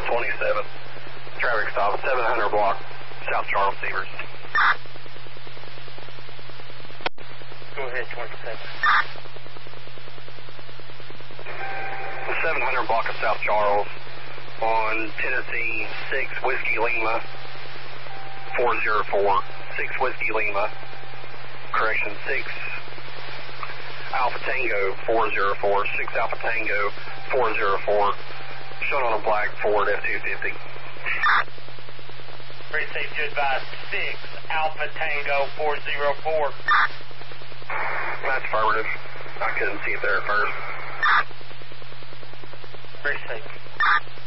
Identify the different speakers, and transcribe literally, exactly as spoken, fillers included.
Speaker 1: twenty-seven. Traffic stop, seven hundred block, South Charles Severs.
Speaker 2: Go ahead, twenty-seven.
Speaker 1: seven hundred block of South Charles on Tennessee six Whiskey Lima four zero four. six Whiskey Lima, correction, six Alpha Tango four zero four. six Alpha Tango four zero four. Shown on a black Ford F two fifty.
Speaker 2: Received, you advise six Alpha Tango four zero four.
Speaker 1: That's affirmative. I couldn't see it there at first.
Speaker 2: Received.